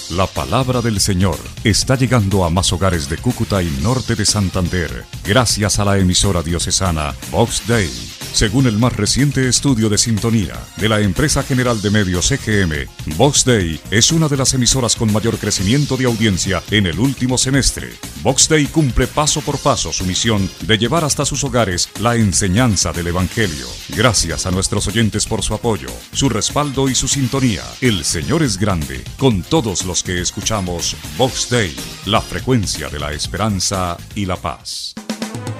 La palabra del Señor está llegando a más hogares de Cúcuta y norte de Santander, gracias a la emisora diocesana Vox Dei. Según el más reciente estudio de sintonía de la empresa general de medios EGM, Vox Dei es una de las emisoras con mayor crecimiento de audiencia en el último semestre. Vox Dei cumple paso por paso su misión de llevar hasta sus hogares la enseñanza del Evangelio. Gracias a nuestros oyentes por su apoyo, su respaldo y su sintonía. El Señor es grande con todos los que escuchamos Vox Dei, la frecuencia de la esperanza y la paz.